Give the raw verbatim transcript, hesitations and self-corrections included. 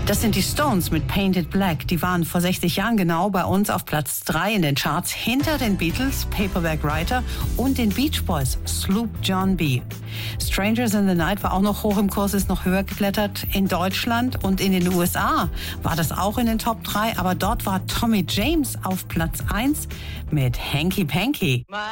Das sind die Stones mit Painted Black. Die waren vor sechzig Jahren genau bei uns auf Platz drei in den Charts, hinter den Beatles, Paperback Writer, und den Beach Boys, Sloop John B. Strangers in the Night war auch noch hoch im Kurs, ist noch höher geklettert. In Deutschland und in den U S A war das auch in den Top drei, aber dort war Tommy James auf Platz eins mit Hanky Panky.